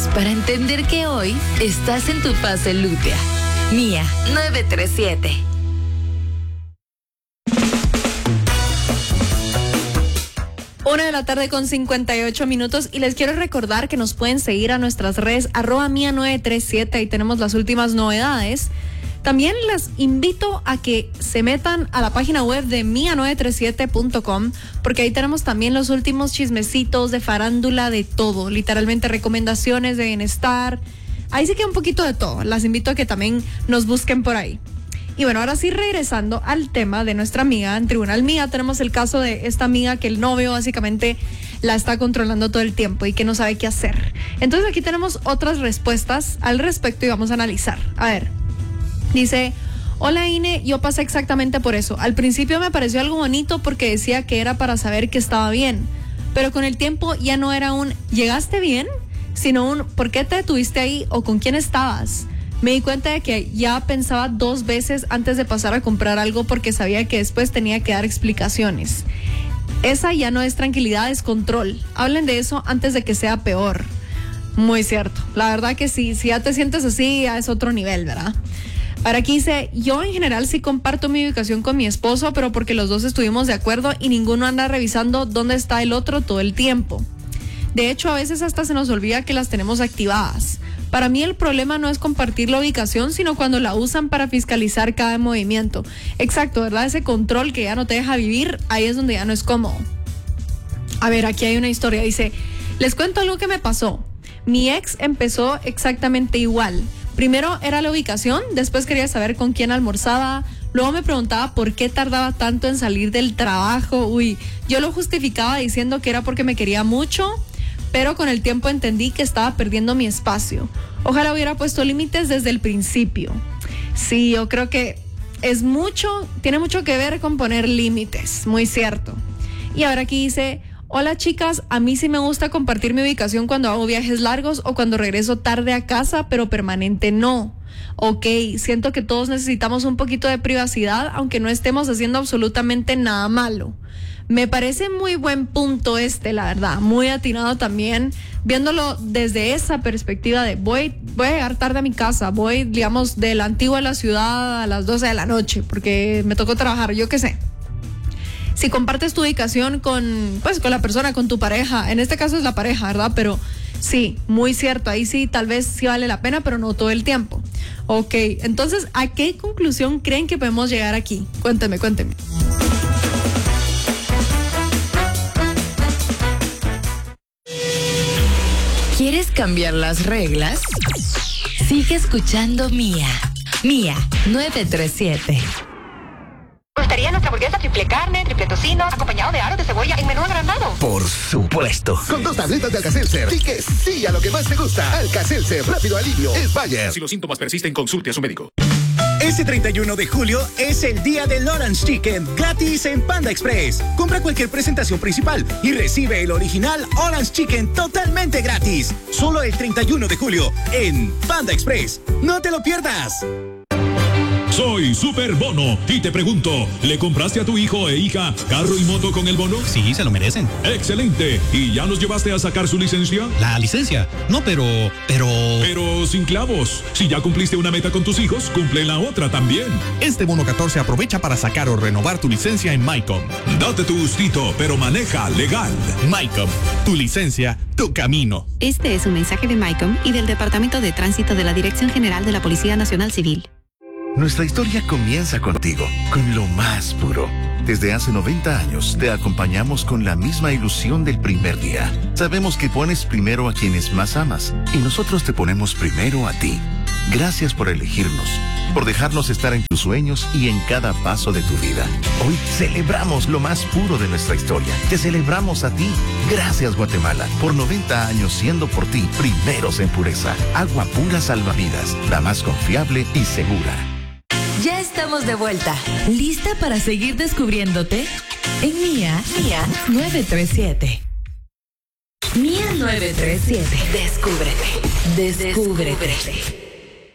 herramientas para entender que hoy estás en tu fase lútea. Mía 937. Una de la tarde con 58 minutos y les quiero recordar que nos pueden seguir a nuestras redes @mía937 y tenemos las últimas novedades. También les invito a que se metan a la página web de mía937.com porque ahí tenemos también los últimos chismecitos de farándula, de todo, literalmente recomendaciones de bienestar. Ahí sí que un poquito de todo. Las invito a que también nos busquen por ahí. Y bueno, ahora sí, regresando al tema de nuestra amiga en Tribunal Mía, tenemos el caso de esta amiga que el novio básicamente la está controlando todo el tiempo y que no sabe qué hacer. Entonces aquí tenemos otras respuestas al respecto y vamos a analizar. A ver, dice: hola Ine, yo pasé exactamente por eso. Al principio me pareció algo bonito porque decía que era para saber que estaba bien, pero con el tiempo ya no era un ¿llegaste bien?, sino un ¿por qué te detuviste ahí? O ¿con quién estabas? Me di cuenta de que ya pensaba 2 veces antes de pasar a comprar algo porque sabía que después tenía que dar explicaciones. Esa ya no es tranquilidad, es control. Hablen de eso antes de que sea peor. Muy cierto. La verdad que sí, si ya te sientes así, ya es otro nivel, ¿verdad? Ahora aquí dice: yo en general sí comparto mi ubicación con mi esposo, pero porque los dos estuvimos de acuerdo y ninguno anda revisando dónde está el otro todo el tiempo. De hecho, a veces hasta se nos olvida que las tenemos activadas. Para mí el problema no es compartir la ubicación, sino cuando la usan para fiscalizar cada movimiento. Exacto, ¿verdad? Ese control que ya no te deja vivir, ahí es donde ya no es cómodo. A ver, aquí hay una historia. Dice: les cuento algo que me pasó. Mi ex empezó exactamente igual. Primero era la ubicación, después quería saber con quién almorzaba, luego me preguntaba por qué tardaba tanto en salir del trabajo. Uy, yo lo justificaba diciendo que era porque me quería mucho, pero con el tiempo entendí que estaba perdiendo mi espacio. Ojalá hubiera puesto límites desde el principio. Sí, yo creo que tiene mucho que ver con poner límites, muy cierto. Y ahora aquí dice: hola chicas, a mí sí me gusta compartir mi ubicación cuando hago viajes largos o cuando regreso tarde a casa, pero permanente no. Ok, siento que todos necesitamos un poquito de privacidad, aunque no estemos haciendo absolutamente nada malo. Me parece muy buen punto la verdad, muy atinado también, viéndolo desde esa perspectiva de voy a llegar tarde a mi casa, voy, digamos, de la antigua a la ciudad a las 12 de la noche, porque me tocó trabajar, yo qué sé. Si compartes tu ubicación con la persona, con tu pareja, en este caso es la pareja, ¿verdad? Pero sí, muy cierto, ahí sí, tal vez sí vale la pena, pero no todo el tiempo. Ok, entonces, ¿a qué conclusión creen que podemos llegar aquí? Cuénteme. ¿Quieres cambiar las reglas? Sigue escuchando Mía 937. ¿Gustaría nuestra hamburguesa triple carne, triple tocino, acompañado de aros de cebolla en menú agrandado? Por supuesto. Con 2 tabletas de Alka-Seltzer, di que sí a lo que más te gusta. Alka-Seltzer, rápido alivio, es Bayer. Si los síntomas persisten, consulte a su médico. Este 31 de julio es el día del Orange Chicken, gratis en Panda Express. Compra cualquier presentación principal y recibe el original Orange Chicken totalmente gratis. Solo el 31 de julio en Panda Express. ¡No te lo pierdas! Soy Super Bono y te pregunto, ¿le compraste a tu hijo e hija carro y moto con el bono? Sí, se lo merecen. ¡Excelente! ¿Y ya los llevaste a sacar su licencia? ¿La licencia? No, pero... Pero sin clavos. Si ya cumpliste una meta con tus hijos, cumple la otra también. Este bono 14 aprovecha para sacar o renovar tu licencia en MyCom. Date tu gustito, pero maneja legal. MyCom, tu licencia, tu camino. Este es un mensaje de MyCom y del Departamento de Tránsito de la Dirección General de la Policía Nacional Civil. Nuestra historia comienza contigo, con lo más puro. Desde hace 90 años te acompañamos con la misma ilusión del primer día. Sabemos que pones primero a quienes más amas y nosotros te ponemos primero a ti. Gracias por elegirnos, por dejarnos estar en tus sueños y en cada paso de tu vida. Hoy celebramos lo más puro de nuestra historia. Te celebramos a ti. Gracias, Guatemala, por 90 años siendo por ti primeros en pureza. Agua pura salvavidas, la más confiable y segura. Ya estamos de vuelta. ¿Lista para seguir descubriéndote? En Mía 937. Mía 937. Descúbrete.